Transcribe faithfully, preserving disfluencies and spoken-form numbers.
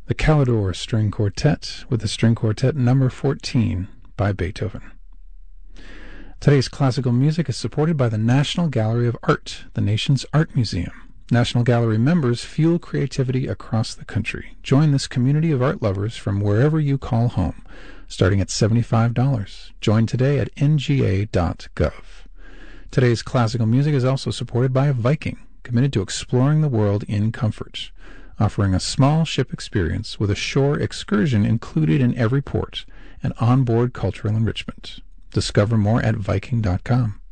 the Calidore String Quartet with the String Quartet number fourteen by Beethoven. Today's classical music is supported by the National Gallery of Art, the nation's art museum. National Gallery members fuel creativity across the country. Join this community of art lovers from wherever you call home, starting at seventy-five dollars. Join today at N G A dot gov. Today's classical music is also supported by Viking, committed to exploring the world in comfort, offering a small ship experience with a shore excursion included in every port and onboard cultural enrichment. Discover more at Viking dot com.